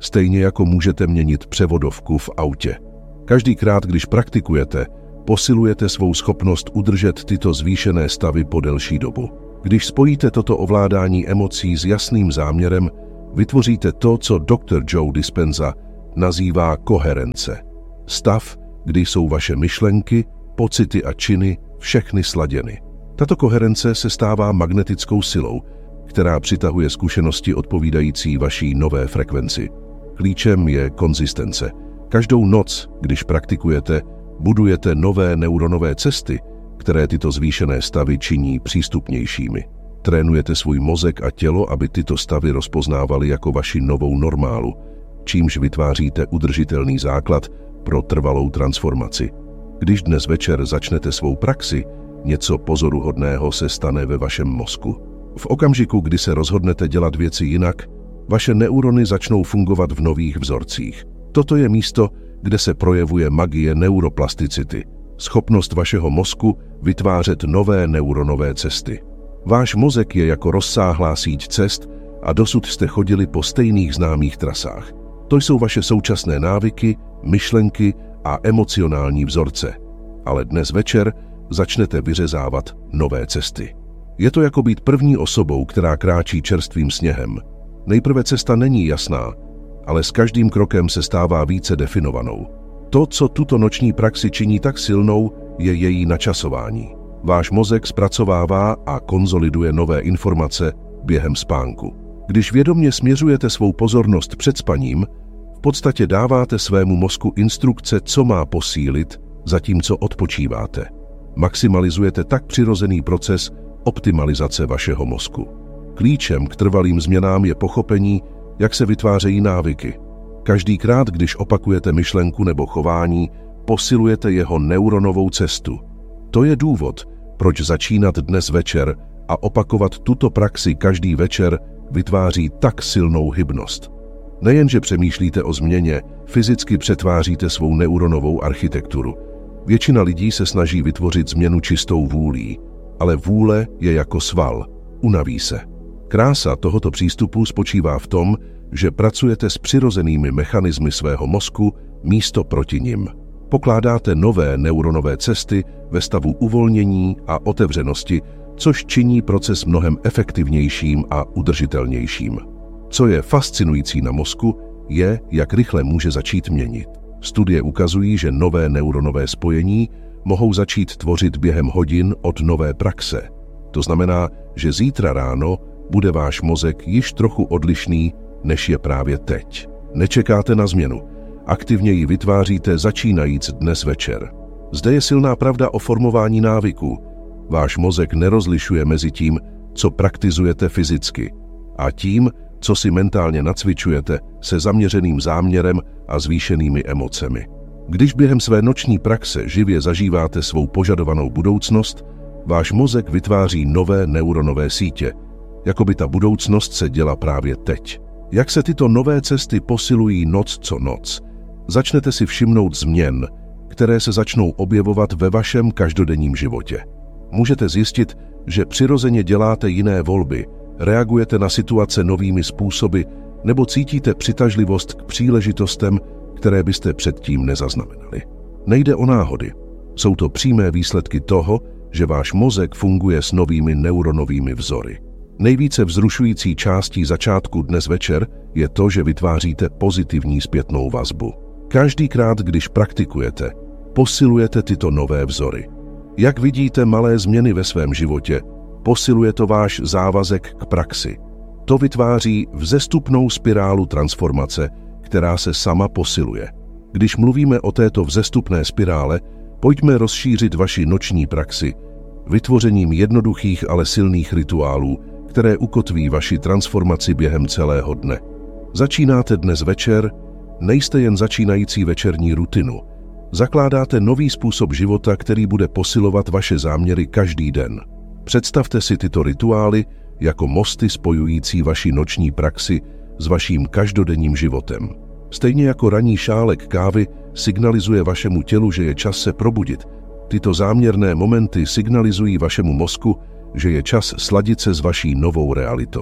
stejně jako můžete měnit převodovku v autě. Každýkrát, když praktikujete, posilujete svou schopnost udržet tyto zvýšené stavy po delší dobu. Když spojíte toto ovládání emocí s jasným záměrem, vytvoříte to, co Dr. Joe Dispenza nazývá koherence. Stav, kdy jsou vaše myšlenky, pocity a činy všechny sladěny. Tato koherence se stává magnetickou silou, která přitahuje zkušenosti odpovídající vaší nové frekvenci. Klíčem je konzistence. Každou noc, když praktikujete, budujete nové neuronové cesty, které tyto zvýšené stavy činí přístupnějšími. Trénujete svůj mozek a tělo, aby tyto stavy rozpoznávaly jako vaši novou normálu, čímž vytváříte udržitelný základ pro trvalou transformaci. Když dnes večer začnete svou praxi, něco pozoruhodného se stane ve vašem mozku. V okamžiku, kdy se rozhodnete dělat věci jinak, vaše neurony začnou fungovat v nových vzorcích. Toto je místo, kde se projevuje magie neuroplasticity, schopnost vašeho mozku vytvářet nové neuronové cesty. Váš mozek je jako rozsáhlá síť cest a dosud jste chodili po stejných známých trasách. To jsou vaše současné návyky, myšlenky a emocionální vzorce. Ale dnes večer začnete vyřezávat nové cesty. Je to jako být první osobou, která kráčí čerstvým sněhem. Nejprve cesta není jasná, ale s každým krokem se stává více definovanou. To, co tuto noční praxi činí tak silnou, je její načasování. Váš mozek zpracovává a konzoliduje nové informace během spánku. Když vědomě směřujete svou pozornost před spaním, v podstatě dáváte svému mozku instrukce, co má posílit, zatímco odpočíváte. Maximalizujete tak přirozený proces optimalizace vašeho mozku. Klíčem k trvalým změnám je pochopení, jak se vytvářejí návyky. Každýkrát, když opakujete myšlenku nebo chování, posilujete jeho neuronovou cestu. To je důvod, proč začínat dnes večer a opakovat tuto praxi každý večer vytváří tak silnou hybnost. Nejenže přemýšlíte o změně, fyzicky přetváříte svou neuronovou architekturu. Většina lidí se snaží vytvořit změnu čistou vůlí, ale vůle je jako sval, unaví se. Krása tohoto přístupu spočívá v tom, že pracujete s přirozenými mechanismy svého mozku místo proti nim. Pokládáte nové neuronové cesty ve stavu uvolnění a otevřenosti, což činí proces mnohem efektivnějším a udržitelnějším. Co je fascinující na mozku, je, jak rychle může začít měnit. Studie ukazují, že nové neuronové spojení mohou začít tvořit během hodin od nové praxe. To znamená, že zítra ráno bude váš mozek již trochu odlišný, než je právě teď. Nečekáte na změnu. Aktivně ji vytváříte začínajíc dnes večer. Zde je silná pravda o formování návyků. Váš mozek nerozlišuje mezi tím, co praktizujete fyzicky, a tím, co si mentálně nacvičujete se zaměřeným záměrem a zvýšenými emocemi. Když během své noční praxe živě zažíváte svou požadovanou budoucnost, váš mozek vytváří nové neuronové sítě, jako by ta budoucnost se děla právě teď. Jak se tyto nové cesty posilují noc co noc, začnete si všimnout změn, které se začnou objevovat ve vašem každodenním životě. Můžete zjistit, že přirozeně děláte jiné volby, reagujete na situace novými způsoby nebo cítíte přitažlivost k příležitostem, které byste předtím nezaznamenali. Nejde o náhody. Jsou to přímé výsledky toho, že váš mozek funguje s novými neuronovými vzory. Nejvíce vzrušující částí začátku dnes večer je to, že vytváříte pozitivní zpětnou vazbu. Každýkrát, když praktikujete, posilujete tyto nové vzory. Jak vidíte malé změny ve svém životě, posiluje to váš závazek k praxi. To vytváří vzestupnou spirálu transformace, která se sama posiluje. Když mluvíme o této vzestupné spirále, pojďme rozšířit vaši noční praxi vytvořením jednoduchých, ale silných rituálů, které ukotví vaši transformaci během celého dne. Začínáte dnes večer, nejste jen začínající večerní rutinu. Zakládáte nový způsob života, který bude posilovat vaše záměry každý den. Představte si tyto rituály jako mosty spojující vaši noční praxi s vaším každodenním životem. Stejně jako ranní šálek kávy signalizuje vašemu tělu, že je čas se probudit, tyto záměrné momenty signalizují vašemu mozku, že je čas sladit se s vaší novou realitou.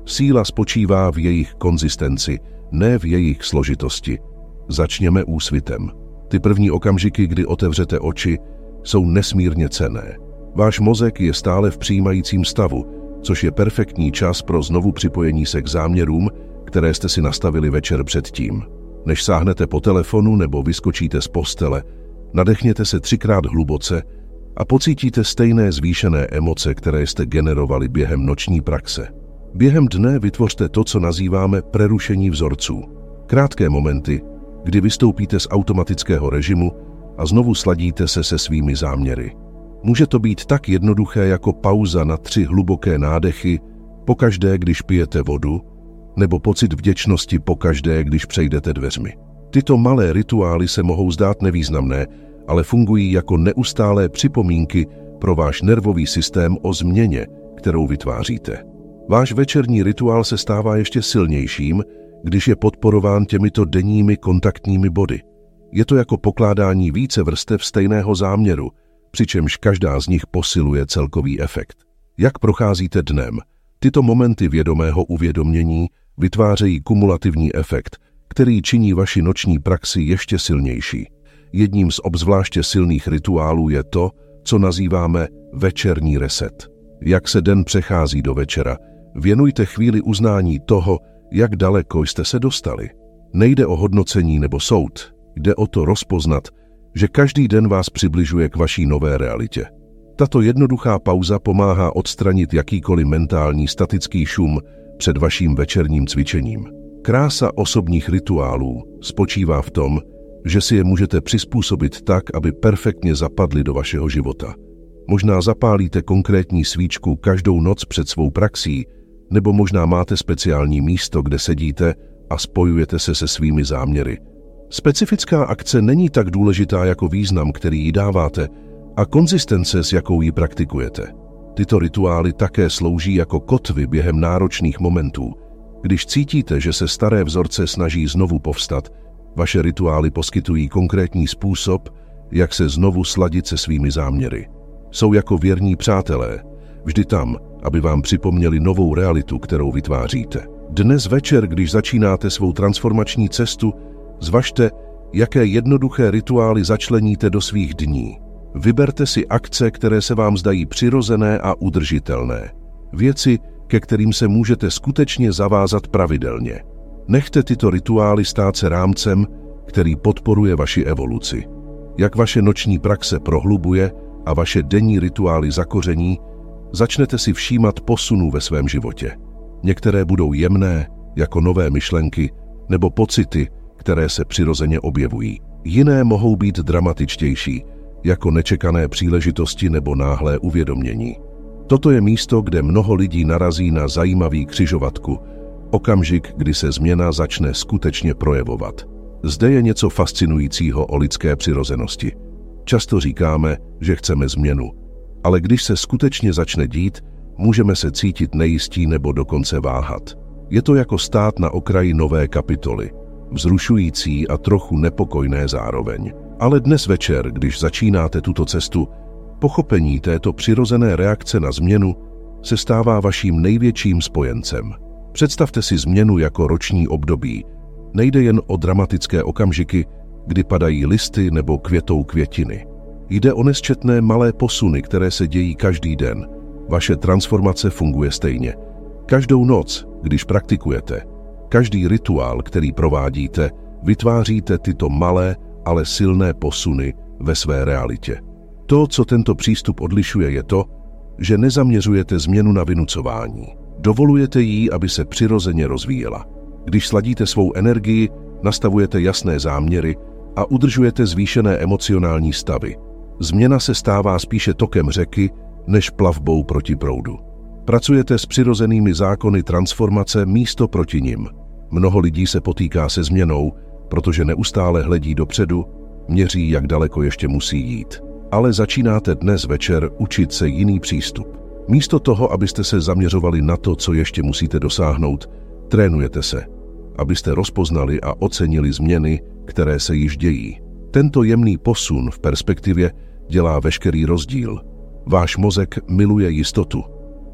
Síla spočívá v jejich konzistenci, ne v jejich složitosti. Začněme úsvitem. Ty první okamžiky, kdy otevřete oči, jsou nesmírně cenné. Váš mozek je stále v přijímajícím stavu, což je perfektní čas pro znovu připojení se k záměrům, které jste si nastavili večer předtím. Než sáhnete po telefonu nebo vyskočíte z postele, nadechněte se 3krát hluboce a pocítíte stejné zvýšené emoce, které jste generovali během noční praxe. Během dne vytvořte to, co nazýváme prerušení vzorců. Krátké momenty, kdy vystoupíte z automatického režimu a znovu sladíte se se svými záměry. Může to být tak jednoduché jako pauza na 3 hluboké nádechy pokaždé, když pijete vodu, nebo pocit vděčnosti pokaždé, když přejdete dveřmi. Tyto malé rituály se mohou zdát nevýznamné, ale fungují jako neustálé připomínky pro váš nervový systém o změně, kterou vytváříte. Váš večerní rituál se stává ještě silnějším, když je podporován těmito denními kontaktními body. Je to jako pokládání více vrstev stejného záměru, přičemž každá z nich posiluje celkový efekt. Jak procházíte dnem? Tyto momenty vědomého uvědomění vytvářejí kumulativní efekt, který činí vaši noční praxi ještě silnější. Jedním z obzvláště silných rituálů je to, co nazýváme večerní reset. Jak se den přechází do večera, věnujte chvíli uznání toho, jak daleko jste se dostali. Nejde o hodnocení nebo soud, jde o to rozpoznat, že každý den vás přibližuje k vaší nové realitě. Tato jednoduchá pauza pomáhá odstranit jakýkoliv mentální statický šum před vaším večerním cvičením. Krása osobních rituálů spočívá v tom, že si je můžete přizpůsobit tak, aby perfektně zapadly do vašeho života. Možná zapálíte konkrétní svíčku každou noc před svou praxí, nebo možná máte speciální místo, kde sedíte a spojujete se se svými záměry. Specifická akce není tak důležitá jako význam, který jí dáváte, a konzistence, s jakou ji praktikujete. Tyto rituály také slouží jako kotvy během náročných momentů. Když cítíte, že se staré vzorce snaží znovu povstat, vaše rituály poskytují konkrétní způsob, jak se znovu sladit se svými záměry. Jsou jako věrní přátelé, vždy tam, aby vám připomněli novou realitu, kterou vytváříte. Dnes večer, když začínáte svou transformační cestu, zvažte, jaké jednoduché rituály začleníte do svých dní. Vyberte si akce, které se vám zdají přirozené a udržitelné. Věci, ke kterým se můžete skutečně zavázat pravidelně. Nechte tyto rituály stát se rámcem, který podporuje vaši evoluci. Jak vaše noční praxe prohlubuje a vaše denní rituály zakoření, začnete si všímat posunů ve svém životě. Některé budou jemné, jako nové myšlenky, nebo pocity, které se přirozeně objevují. Jiné mohou být dramatičtější, jako nečekané příležitosti nebo náhlé uvědomění. Toto je místo, kde mnoho lidí narazí na zajímavý křižovatku, okamžik, kdy se změna začne skutečně projevovat. Zde je něco fascinujícího o lidské přirozenosti. Často říkáme, že chceme změnu, ale když se skutečně začne dít, můžeme se cítit nejistí nebo dokonce váhat. Je to jako stát na okraji nové kapitoly, vzrušující a trochu nepokojné zároveň. Ale dnes večer, když začínáte tuto cestu, pochopení této přirozené reakce na změnu se stává vaším největším spojencem. Představte si změnu jako roční období. Nejde jen o dramatické okamžiky, kdy padají listy nebo květou květiny. Jde o nesčetné malé posuny, které se dějí každý den. Vaše transformace funguje stejně. Každou noc, když praktikujete, každý rituál, který provádíte, vytváříte tyto malé, ale silné posuny ve své realitě. To, co tento přístup odlišuje, je to, že nezaměřujete změnu na vynucování. Dovolujete jí, aby se přirozeně rozvíjela. Když sladíte svou energii, nastavujete jasné záměry a udržujete zvýšené emocionální stavy. Změna se stává spíše tokem řeky, než plavbou proti proudu. Pracujete s přirozenými zákony transformace místo proti nim. Mnoho lidí se potýká se změnou, protože neustále hledí dopředu, měří, jak daleko ještě musí jít. Ale začínáte dnes večer učit se jiný přístup. Místo toho, abyste se zaměřovali na to, co ještě musíte dosáhnout, trénujete se, abyste rozpoznali a ocenili změny, které se již dějí. Tento jemný posun v perspektivě dělá veškerý rozdíl. Váš mozek miluje jistotu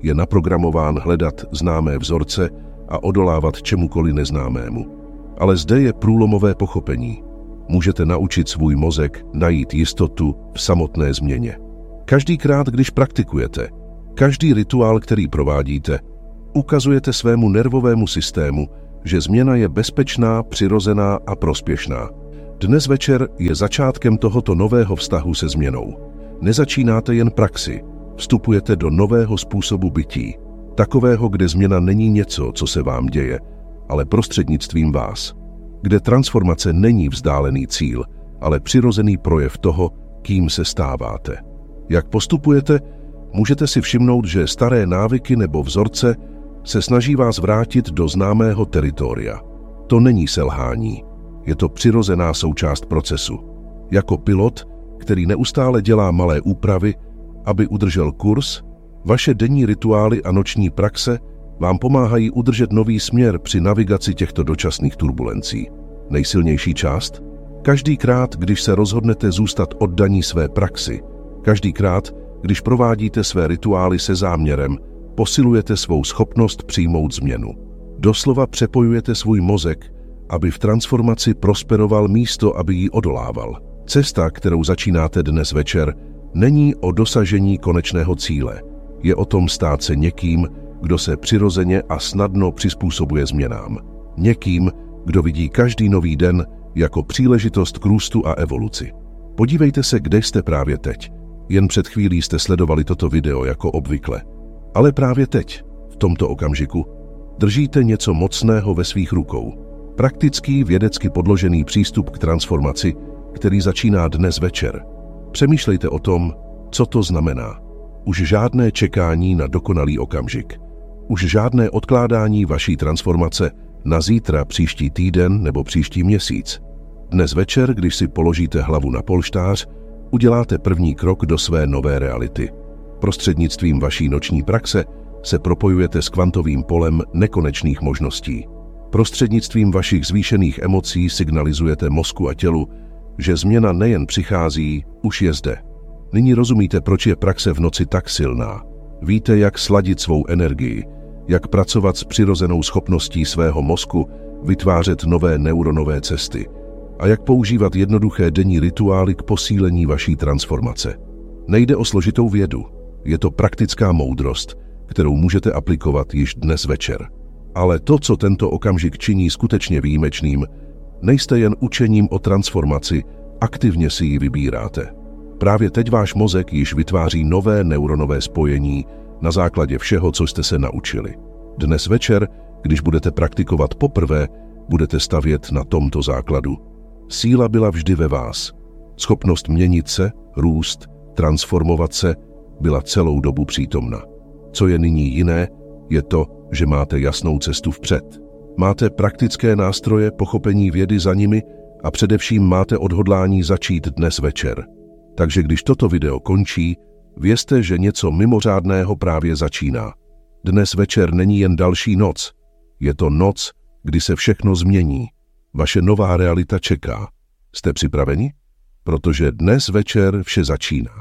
je naprogramován hledat známé vzorce a odolávat čemukoliv neznámému. Ale zde je průlomové pochopení. Můžete naučit svůj mozek najít jistotu v samotné změně. Každýkrát, když praktikujete, každý rituál, který provádíte, ukazujete svému nervovému systému, že změna je bezpečná, přirozená a prospěšná. Dnes večer je začátkem tohoto nového vztahu se změnou. Nezačínáte jen praxi, vstupujete do nového způsobu bytí, takového, kde změna není něco, co se vám děje, ale prostřednictvím vás, kde transformace není vzdálený cíl, ale přirozený projev toho, kým se stáváte. Jak postupujete, můžete si všimnout, že staré návyky nebo vzorce se snaží vás vrátit do známého teritoria. To není selhání, je to přirozená součást procesu. Jako pilot, který neustále dělá malé úpravy, aby udržel kurz, vaše denní rituály a noční praxe vám pomáhají udržet nový směr při navigaci těchto dočasných turbulencí. Nejsilnější část? Každýkrát, když se rozhodnete zůstat oddaní své praxi, každýkrát, když provádíte své rituály se záměrem, posilujete svou schopnost přijmout změnu. Doslova přepojujete svůj mozek, aby v transformaci prosperoval místo, aby ji odolával. Cesta, kterou začínáte dnes večer, není o dosažení konečného cíle. Je o tom stát se někým, kdo se přirozeně a snadno přizpůsobuje změnám. Někým, kdo vidí každý nový den jako příležitost k růstu a evoluci. Podívejte se, kde jste právě teď. Jen před chvílí jste sledovali toto video jako obvykle. Ale právě teď, v tomto okamžiku, držíte něco mocného ve svých rukou. Praktický, vědecky podložený přístup k transformaci, který začíná dnes večer. Přemýšlejte o tom, co to znamená. Už žádné čekání na dokonalý okamžik. Už žádné odkládání vaší transformace na zítra, příští týden nebo příští měsíc. Dnes večer, když si položíte hlavu na polštář, uděláte první krok do své nové reality. Prostřednictvím vaší noční praxe se propojujete s kvantovým polem nekonečných možností. Prostřednictvím vašich zvýšených emocí signalizujete mozku a tělu, že změna nejen přichází, už je zde. Nyní rozumíte, proč je praxe v noci tak silná. Víte, jak sladit svou energii, jak pracovat s přirozenou schopností svého mozku, vytvářet nové neuronové cesty a jak používat jednoduché denní rituály k posílení vaší transformace. Nejde o složitou vědu, je to praktická moudrost, kterou můžete aplikovat již dnes večer. Ale to, co tento okamžik činí skutečně výjimečným, nejste jen učením o transformaci, aktivně si ji vybíráte. Právě teď váš mozek již vytváří nové neuronové spojení na základě všeho, co jste se naučili. Dnes večer, když budete praktikovat poprvé, budete stavět na tomto základu. Síla byla vždy ve vás. Schopnost měnit se, růst, transformovat se byla celou dobu přítomna. Co je nyní jiné, je to, že máte jasnou cestu vpřed. Máte praktické nástroje, pochopení vědy za nimi a především máte odhodlání začít dnes večer. Takže když toto video končí, vězte, že něco mimořádného právě začíná. Dnes večer není jen další noc. Je to noc, kdy se všechno změní. Vaše nová realita čeká. Jste připraveni? Protože dnes večer vše začíná.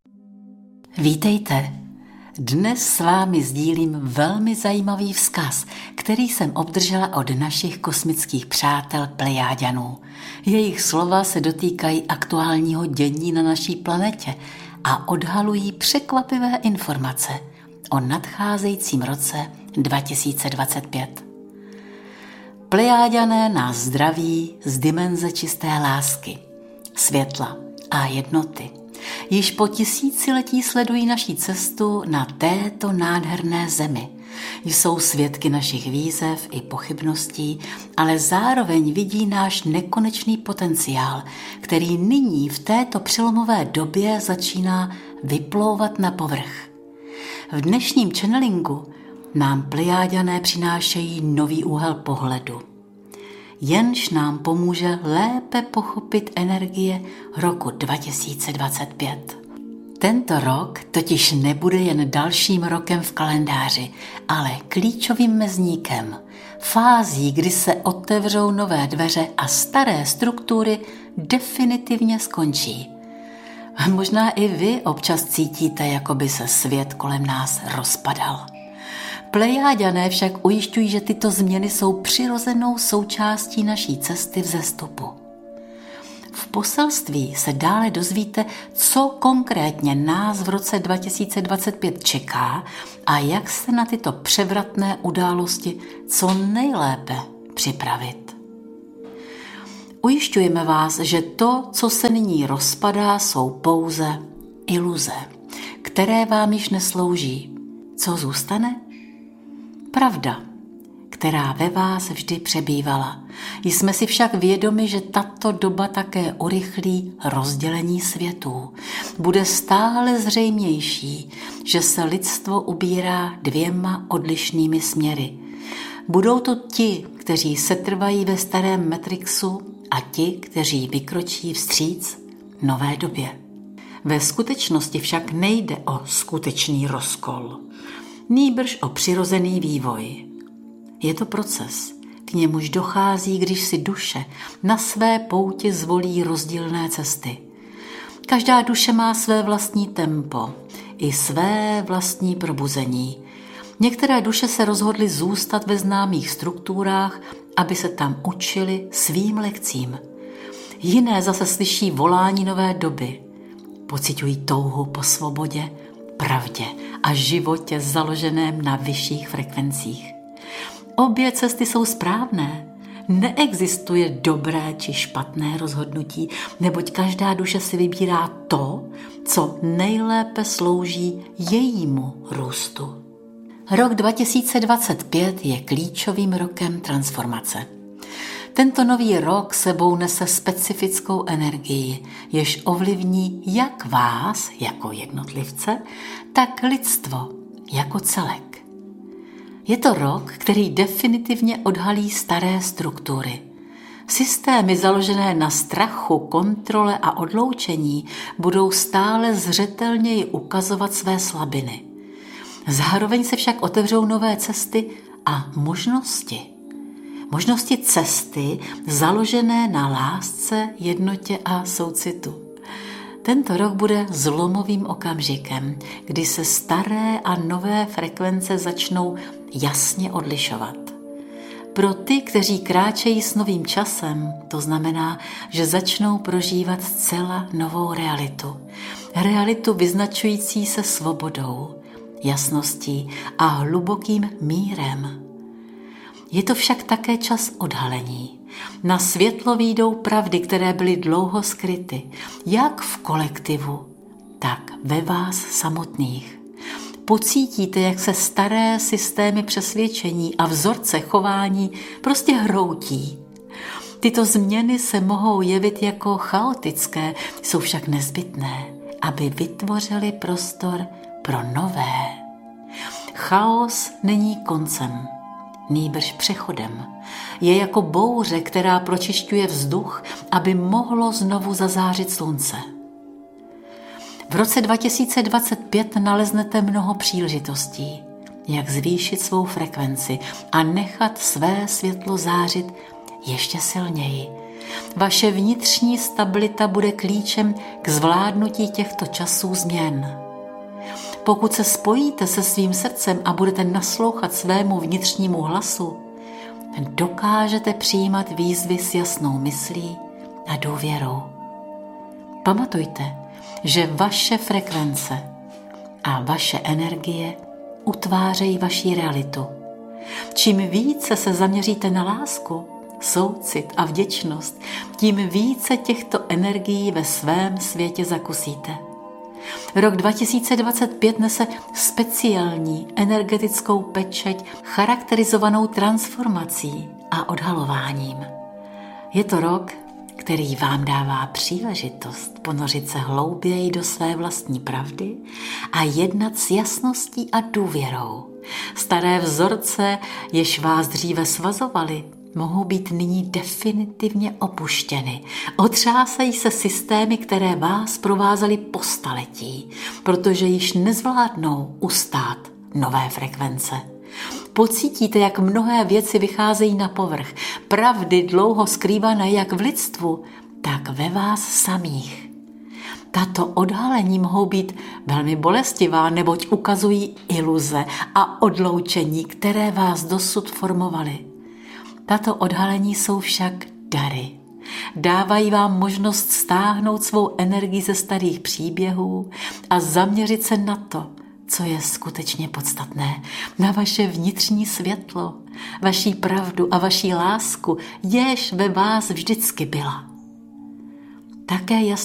Vítejte. Dnes s vámi sdílím velmi zajímavý vzkaz, který jsem obdržela od našich kosmických přátel Plejáďanů. Jejich slova se dotýkají aktuálního dění na naší planetě a odhalují překvapivé informace o nadcházejícím roce 2025. Plejáďané nás zdraví z dimenze čisté lásky, světla a jednoty. Již po tisíciletí sledují naší cestu na této nádherné zemi. Jsou svědky našich výzev i pochybností, ale zároveň vidí náš nekonečný potenciál, který nyní v této přelomové době začíná vyplouvat na povrch. V dnešním channelingu nám Plejáďané přinášejí nový úhel pohledu, jenž nám pomůže lépe pochopit energie roku 2025. Tento rok totiž nebude jen dalším rokem v kalendáři, ale klíčovým mezníkem, fází, kdy se otevřou nové dveře a staré struktury definitivně skončí. A možná i vy občas cítíte, jako by se svět kolem nás rozpadal. Plejáďané však ujišťují, že tyto změny jsou přirozenou součástí naší cesty vzestupu. V poselství se dále dozvíte, co konkrétně nás v roce 2025 čeká a jak se na tyto převratné události co nejlépe připravit. Ujišťujeme vás, že to, co se nyní rozpadá, jsou pouze iluze, které vám již neslouží. Co zůstane? Pravda, která ve vás vždy přebývala. Jsme si však vědomi, že tato doba také urychlí rozdělení světů. Bude stále zřejmější, že se lidstvo ubírá dvěma odlišnými směry. Budou to ti, kteří setrvají ve starém Matrixu, a ti, kteří vykročí vstříc nové době. Ve skutečnosti však nejde o skutečný rozkol, nýbrž o přirozený vývoj. Je to proces, k němuž dochází, když si duše na své pouti zvolí rozdílné cesty. Každá duše má své vlastní tempo i své vlastní probuzení. Některé duše se rozhodly zůstat ve známých strukturách, aby se tam učili svým lekcím. Jiné zase slyší volání nové doby. Pociťují touhu po svobodě, pravdě a životě založeném na vyšších frekvencích. Obě cesty jsou správné. Neexistuje dobré či špatné rozhodnutí, neboť každá duše si vybírá to, co nejlépe slouží jejímu růstu. Rok 2025 je klíčovým rokem transformace. Tento nový rok sebou nese specifickou energii, jež ovlivní jak vás jako jednotlivce, tak lidstvo jako celek. Je to rok, který definitivně odhalí staré struktury. Systémy založené na strachu, kontrole a odloučení budou stále zřetelněji ukazovat své slabiny. Zároveň se však otevřou nové cesty a možnosti. Možnosti cesty založené na lásce, jednotě a soucitu. Tento rok bude zlomovým okamžikem, kdy se staré a nové frekvence začnou jasně odlišovat. Pro ty, kteří kráčejí s novým časem, to znamená, že začnou prožívat zcela novou realitu. Realitu vyznačující se svobodou, jasností a hlubokým mírem. Je to však také čas odhalení. Na světlo vyjdou pravdy, které byly dlouho skryty, jak v kolektivu, tak ve vás samotných. Pocítíte, jak se staré systémy přesvědčení a vzorce chování prostě hroutí. Tyto změny se mohou jevit jako chaotické, jsou však nezbytné, aby vytvořily prostor pro nové. Chaos není koncem, nýbrž přechodem. Je jako bouře, která pročišťuje vzduch, aby mohlo znovu zazářit slunce. V roce 2025 naleznete mnoho příležitostí, jak zvýšit svou frekvenci a nechat své světlo zářit ještě silněji. Vaše vnitřní stabilita bude klíčem k zvládnutí těchto časů změn. Pokud se spojíte se svým srdcem a budete naslouchat svému vnitřnímu hlasu, dokážete přijímat výzvy s jasnou myslí a důvěrou. Pamatujte, že vaše frekvence a vaše energie utvářejí vaši realitu. Čím více se zaměříte na lásku, soucit a vděčnost, tím více těchto energií ve svém světě zakusíte. Rok 2025 nese speciální energetickou pečeť charakterizovanou transformací a odhalováním. Je to rok, který vám dává příležitost ponořit se hlouběji do své vlastní pravdy a jednat s jasností a důvěrou. Staré vzorce, jež vás dříve svazovaly, mohou být nyní definitivně opuštěny. Otřásají se systémy, které vás provázely po staletí, protože již nezvládnou ustát nové frekvence. Pocítíte, jak mnohé věci vycházejí na povrch, pravdy dlouho skrývané jak v lidstvu, tak ve vás samých. Tato odhalení mohou být velmi bolestivá, neboť ukazují iluze a odloučení, které vás dosud formovaly. Tato odhalení jsou však dary. Dávají vám možnost stáhnout svou energii ze starých příběhů a zaměřit se na to, co je skutečně podstatné, na vaše vnitřní světlo, vaší pravdu a vaší lásku, jež ve vás vždycky byla. Také jasně